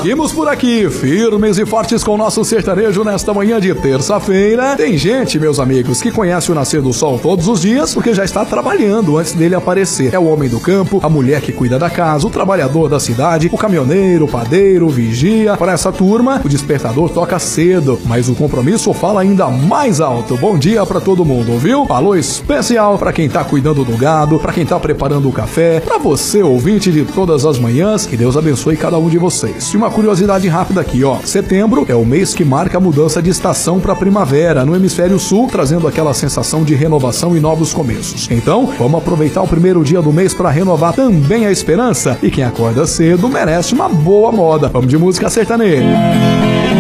Seguimos por aqui, firmes e fortes com o nosso sertanejo nesta manhã de terça-feira. Tem gente, meus amigos, que conhece o nascer do sol todos os dias porque já está trabalhando antes dele aparecer. É o homem do campo, a mulher que cuida da casa, o trabalhador da cidade, o caminhoneiro, o padeiro, o vigia. Para essa turma, o despertador toca cedo, mas o compromisso fala ainda mais alto. Bom dia para todo mundo, viu? Alô especial para quem tá cuidando do gado, para quem tá preparando o café, para você, ouvinte de todas as manhãs, que Deus abençoe cada um de vocês. E uma curiosidade rápida aqui, ó. Setembro é o mês que marca a mudança de estação para primavera no hemisfério sul, trazendo aquela sensação de renovação e novos começos. Então, vamos aproveitar o primeiro dia do mês para renovar também a esperança. E quem acorda cedo merece uma boa moda. Vamos de música sertaneja.